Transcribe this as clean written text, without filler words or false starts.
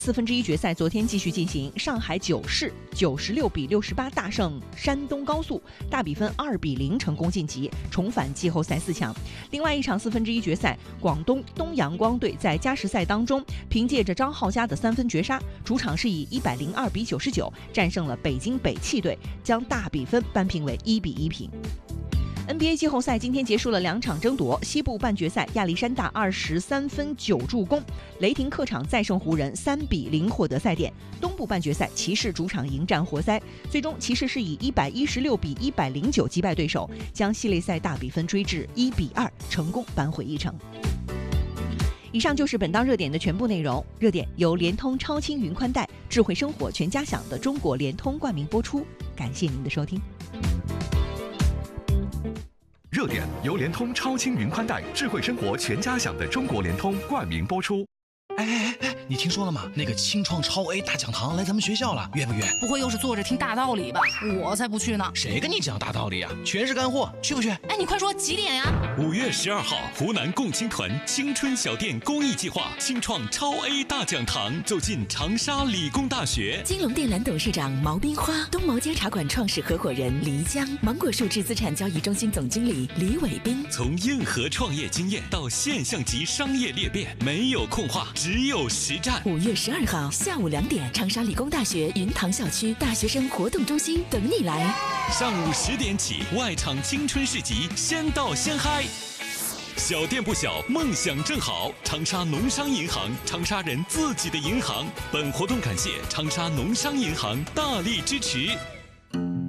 1/4决赛昨天继续进行，上海九市96-68大胜山东高速，大比分2-0成功晋级，重返季后赛4强。另外一场1/4决赛，广东东阳光队在加时赛当中，凭借着张浩佳的3分绝杀，主场是以102-99战胜了北京北汽队，将大比分扳平为1-1平。NBA 季后赛今天结束了2场争夺，西部半决赛亚历山大23分9助攻，雷霆客场再胜湖人3-0获得赛点。东部半决赛骑士主场迎战活塞，最终骑士是以116-109击败对手，将系列赛大比分追至1-2，成功扳回一城。以上就是本档热点的全部内容。热点由联通超轻云宽带智慧生活全家享的中国联通冠名播出，感谢您的收听。 热点由联通超轻云宽带智慧生活全家享的中国联通冠名播出。 哎，你听说了吗？那个清创超 A 大讲堂来咱们学校了，约不约？ 不会又是坐着听大道理吧？我才不去呢！ 谁跟你讲大道理啊？全是干货，去不去？ 哎，你快说几点呀 ？5月12号，湖南共青团青春小店公益计划清创超 A 大讲堂走进长沙理工大学。 金龙电缆董事长毛冰花，东毛街茶馆创始合伙人黎江，芒果树质资产交易中心总经理李伟斌。 从硬核创业经验到现象级商业裂变，没有空话，只有实战。 5月12号下午2点，长沙理工大学云塘校区大学生活动中心等你来。 上午10点起，外场青春市集，先到先嗨。小店不小，梦想正好。长沙农商银行，长沙人自己的银行。本活动感谢长沙农商银行大力支持。